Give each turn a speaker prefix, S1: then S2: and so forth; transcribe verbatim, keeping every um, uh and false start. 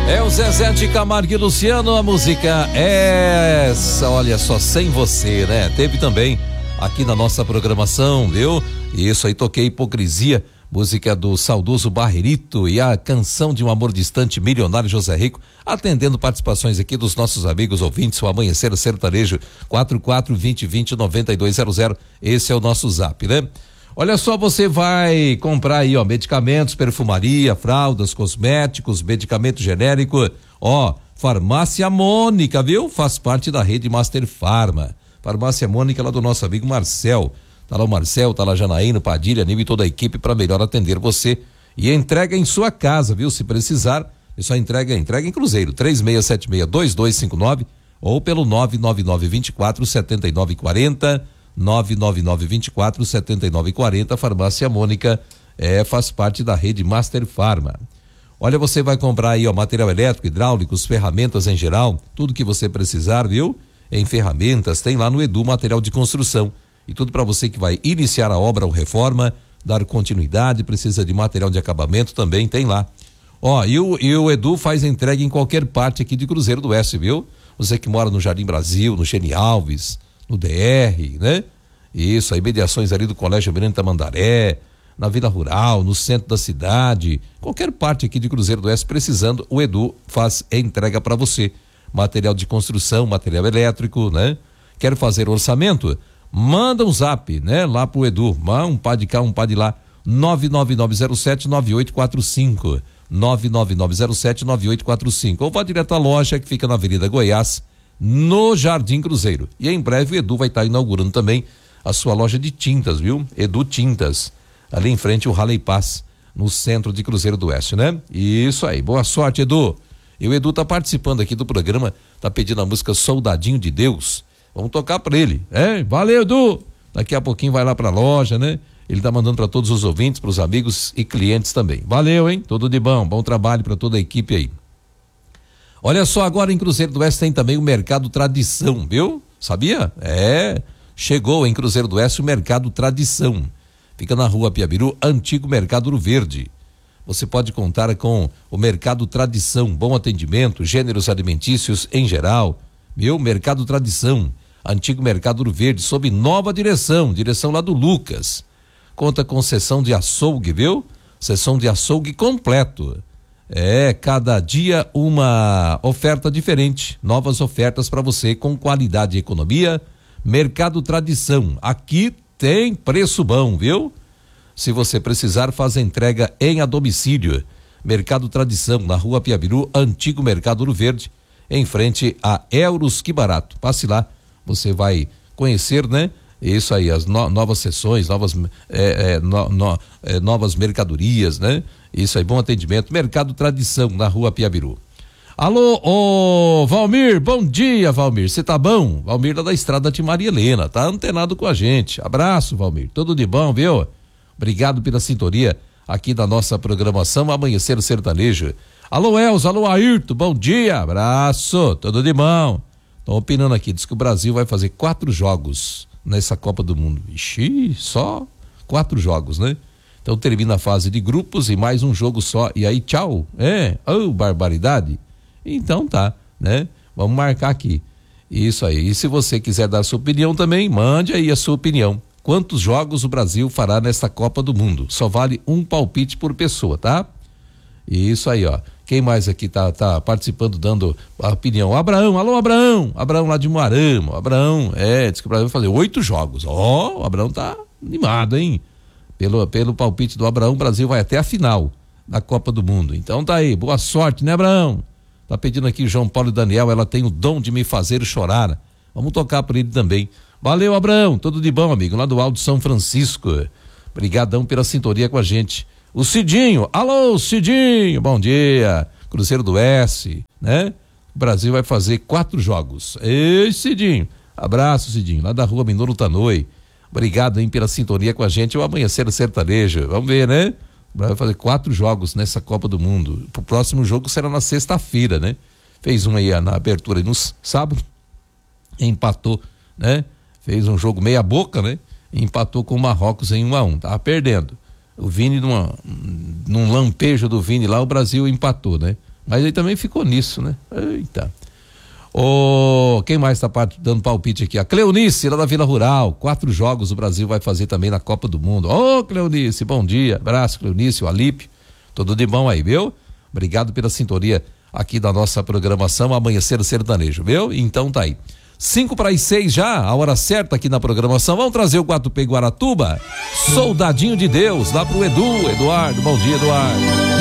S1: É o Zezé de Camargo e Luciano, a música é essa, olha só, Sem Você, né? Teve também aqui na nossa programação, viu? Isso aí, toquei Hipocrisia, música do saudoso Barrerito, e a Canção de um Amor Distante, Milionário José Rico, atendendo participações aqui dos nossos amigos ouvintes, o Amanhecer Sertanejo, quatro quatro dois zero dois zero nove dois zero zero, esse é o nosso zap, né? Olha só, você vai comprar aí, ó, medicamentos, perfumaria, fraldas, cosméticos, medicamento genérico, ó, Farmácia Mônica, viu? Faz parte da rede Master Farma. Farmácia Mônica, lá do nosso amigo Marcel. Tá lá o Marcel, tá lá Janaíno, Padilha, Nil e toda a equipe para melhor atender você. E entrega em sua casa, viu? Se precisar, é só entrega, entrega em Cruzeiro, três seis sete seis dois dois cinco nove ou pelo nove nove nove dois quatro sete nove quatro zero. nove nove nove dois quatro sete nove quatro zero, Farmácia Mônica, é, faz parte da rede Master Farma. Olha, você vai comprar aí, ó, material elétrico, hidráulicos, ferramentas em geral, tudo que você precisar, viu? Em ferramentas, tem lá no Edu material de construção. E tudo para você que vai iniciar a obra ou reforma, dar continuidade, precisa de material de acabamento, também tem lá. Ó, e o, e o Edu faz entrega em qualquer parte aqui de Cruzeiro do Oeste, viu? Você que mora no Jardim Brasil, no Xeni Alves, no D R, né? Isso aí, mediações ali do Colégio Almirante Tamandaré, na Vila Rural, no centro da cidade, qualquer parte aqui de Cruzeiro do Oeste precisando, o Edu faz a entrega para você. Material de construção, material elétrico, né? Quer fazer orçamento? Manda um zap, né? Lá pro Edu, um pá de cá, um pá de lá, nove nove nove zero sete nove oito quatro cinco, nove nove nove zero sete nove oito quatro cinco, ou vá direto à loja que fica na Avenida Goiás, no Jardim Cruzeiro. E em breve o Edu vai estar inaugurando também a sua loja de tintas, viu? Edu Tintas, ali em frente ao Raleigh Pass, no centro de Cruzeiro do Oeste, né? Isso aí, boa sorte, Edu. E o Edu tá participando aqui do programa, tá pedindo a música Soldadinho de Deus. Vamos tocar pra ele, é? Valeu, Edu! Daqui a pouquinho vai lá pra loja, né? Ele tá mandando para todos os ouvintes, pros amigos e clientes também. Valeu, hein? Tudo de bom, bom trabalho para toda a equipe aí. Olha só, agora em Cruzeiro do Oeste tem também o Mercado Tradição, viu? Sabia? É, chegou em Cruzeiro do Oeste o Mercado Tradição. Fica na Rua Piabiru, antigo Mercado Ouro Verde. Você pode contar com o Mercado Tradição, bom atendimento, gêneros alimentícios em geral, viu? Mercado Tradição, antigo Mercado Ouro Verde, sob nova direção, direção lá do Lucas. Conta com sessão de açougue, viu? Sessão de açougue completo. É, cada dia uma oferta diferente, novas ofertas para você com qualidade e economia. Mercado Tradição, aqui tem preço bom, viu? Se você precisar, faz a entrega em a domicílio. Mercado Tradição, na Rua Piabiru, antigo Mercado Ouro Verde, em frente a Euros Que Barato. Passe lá, você vai conhecer, né? Isso aí, as no, novas sessões, novas, é, é, no, no, é, novas mercadorias, né? Isso aí, bom atendimento. Mercado Tradição, na Rua Piabiru. Alô, ô Valmir, bom dia, Valmir. Você tá bom? Valmir lá da Estrada de Maria Helena, tá antenado com a gente. Abraço, Valmir. Tudo de bom, viu? Obrigado pela sintonia aqui da nossa programação Amanhecer Sertanejo. Alô, Elza, alô, Ayrton, bom dia, abraço, tudo de bom. Estão opinando aqui, diz que o Brasil vai fazer quatro jogos nessa Copa do Mundo. Ixi, só quatro jogos, né? Então termina a fase de grupos e mais um jogo só, e aí tchau, é, oh, barbaridade. Então tá, né? Vamos marcar aqui, isso aí. E se você quiser dar sua opinião também, mande aí a sua opinião. Quantos jogos o Brasil fará nesta Copa do Mundo? Só vale um palpite por pessoa, tá? Isso aí, ó. Quem mais aqui tá, tá participando, dando a opinião? Abraão, alô Abraão, Abraão lá de Moarama, Abraão, é, diz que o Brasil vai fazer oito jogos. Ó, oh, o Abraão tá animado, hein? Pelo, pelo palpite do Abraão, o Brasil vai até a final da Copa do Mundo. Então tá aí, boa sorte, né, Abraão? Tá pedindo aqui João Paulo e Daniel, ela tem o dom de me fazer chorar. Vamos tocar por ele também. Valeu, Abraão, tudo de bom, amigo, lá do Alto São Francisco. Obrigadão pela sintonia com a gente. O Cidinho, alô Cidinho, bom dia, Cruzeiro do Oeste, né? O Brasil vai fazer quatro jogos. Ei, Cidinho, abraço, Cidinho, lá da Rua Minoro Tanoi. Obrigado, hein, pela sintonia com a gente, o Amanhecer Sertanejo, vamos ver, né? O Brasil vai fazer quatro jogos nessa Copa do Mundo. O próximo jogo será na sexta-feira, né? Fez um aí na abertura no sábado, empatou, né? Fez um jogo meia boca, né? E empatou com o Marrocos em um a um, tava perdendo. O Vini, numa, num lampejo do Vini lá, o Brasil empatou, né? Mas aí também ficou nisso, né? Eita. Ô, quem mais tá dando palpite aqui? A Cleonice, lá da Vila Rural. Quatro jogos o Brasil vai fazer também na Copa do Mundo. Ô, Cleonice, bom dia. Abraço, Cleonice, o Alípio. Tudo de bom aí, viu? Obrigado pela sintonia aqui da nossa programação Amanhecer Sertanejo, viu? Então tá aí. Cinco para as seis já, a hora certa aqui na programação. Vamos trazer o Guatupê Guaratuba. Soldadinho de Deus, lá pro Edu, Eduardo. Bom dia, Eduardo.